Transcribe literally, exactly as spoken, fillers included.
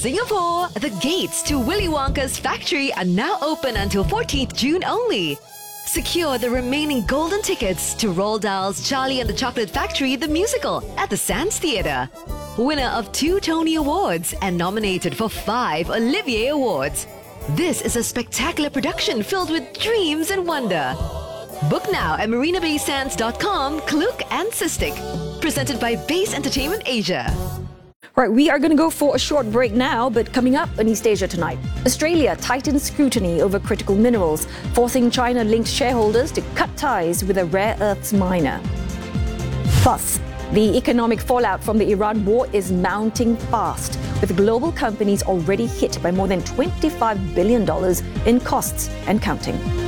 Singapore, the gates to Willy Wonka's factory are now open until fourteenth June only. Secure the remaining golden tickets to Roald Dahl's Charlie and the Chocolate Factory the musical at the Sands Theatre. Winner of two Tony Awards and nominated for five Olivier Awards. This is a spectacular production filled with dreams and wonder. Book now at marina bay sands dot com, Klook and Sistik. Presented by Base Entertainment Asia. Right, we are going to go for a short break now, but coming up on East Asia tonight, Australia tightens scrutiny over critical minerals, forcing China-linked shareholders to cut ties with a rare earths miner. Plus, the economic fallout from the Iran war is mounting fast, with global companies already hit by more than twenty-five billion dollars in costs and counting.